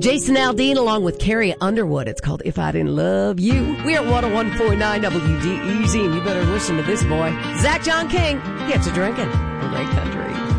Jason Aldean along with Carrie Underwood. It's called If I Didn't Love You. We are at 101.9 WDEZ, and you better listen to this boy. Zach John King gets a drinking. Great country.